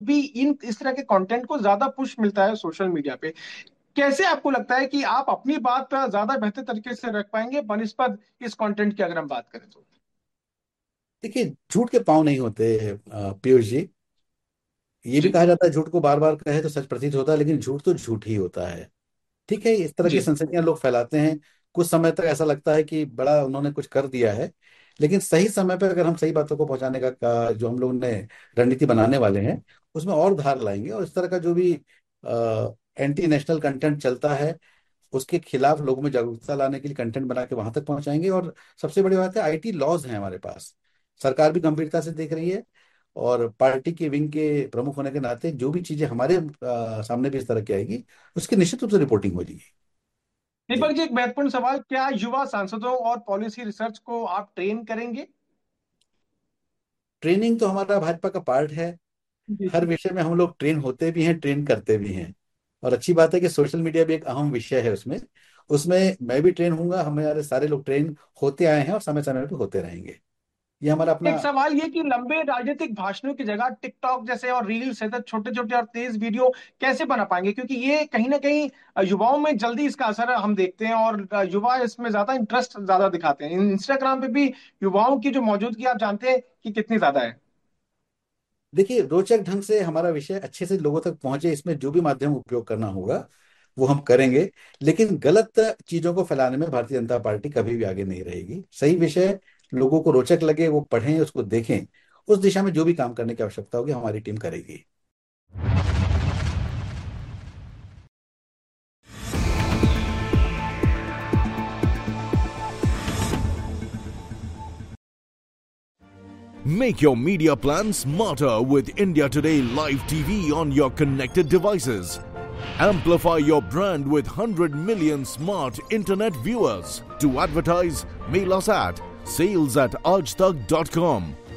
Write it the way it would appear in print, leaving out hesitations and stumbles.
भी इन इस तरह के कंटेंट को ज्यादा पुश मिलता है सोशल मीडिया पे। कैसे आपको लगता है कि आप अपनी बात ज्यादा बेहतर तरीके से रख पाएंगे बनिस्पत इस कंटेंट की, अगर हम बात करें तो? देखिए, झूठ के पाँव नहीं होते पीयूष जी। ये भी जी। कहा जाता है झूठ को बार बार कहे तो सच प्रतीत होता है, लेकिन झूठ तो झूठ ही होता है। ठीक है, इस तरह की जी। सनसनियां लोग फैलाते हैं। कुछ समय तक ऐसा लगता है कि बड़ा उन्होंने कुछ कर दिया है, लेकिन सही समय पर अगर हम सही बातों को पहुंचाने का जो हम लोग ने रणनीति बनाने वाले हैं, उसमें और धार लाएंगे, और इस तरह का जो भी एंटी नेशनल कंटेंट चलता है उसके खिलाफ लोगों में जागरूकता लाने के लिए कंटेंट बना के वहां तक पहुंचाएंगे। और सबसे बड़ी बात है, आईटी लॉज हैं हमारे पास। सरकार भी गंभीरता से देख रही है, और पार्टी के विंग के प्रमुख होने के नाते जो भी चीजें हमारे सामने भी इस तरह की आएगी, उसकी निश्चित रूप से रिपोर्टिंग हो जाएगी। दीपक जी। जी, एक महत्वपूर्ण सवाल, क्या युवा सांसदों और पॉलिसी रिसर्च को आप ट्रेन करेंगे? ट्रेनिंग तो हमारा भाजपा का पार्ट है। जी हर जी। विषय में हम लोग ट्रेन होते भी हैं, ट्रेन करते भी हैं। और अच्छी बात है कि सोशल मीडिया भी एक अहम विषय है उसमें। उसमें मैं भी ट्रेन हूंगा, हमारे सारे लोग ट्रेन होते आए हैं और समय समय पे होते रहेंगे। ये हमारा अपना। एक सवाल ये कि लंबे राजनीतिक भाषणों की जगह टिकटॉक जैसे और रील्स है, छोटे छोटे और तेज वीडियो कैसे बना पाएंगे? क्योंकि ये कहीं ना कहीं युवाओं में जल्दी इसका असर हम देखते हैं, और युवा इसमें ज्यादा इंटरेस्ट ज्यादा दिखाते हैं। इंस्टाग्राम पे भी युवाओं की जो मौजूदगी आप जानते हैं कि कितनी ज्यादा है। देखिए, रोचक ढंग से हमारा विषय अच्छे से लोगों तक पहुंचे, इसमें जो भी माध्यम उपयोग करना होगा वो हम करेंगे। लेकिन गलत चीजों को फैलाने में भारतीय जनता पार्टी कभी भी आगे नहीं रहेगी। सही विषय लोगों को रोचक लगे, वो पढ़ें, उसको देखें, उस दिशा में जो भी काम करने की आवश्यकता होगी हमारी टीम करेगी। Make your media plan smarter with India Today Live TV on your connected devices. Amplify your brand with 100 million smart internet viewers. To advertise, mail us at sales@aajtak.com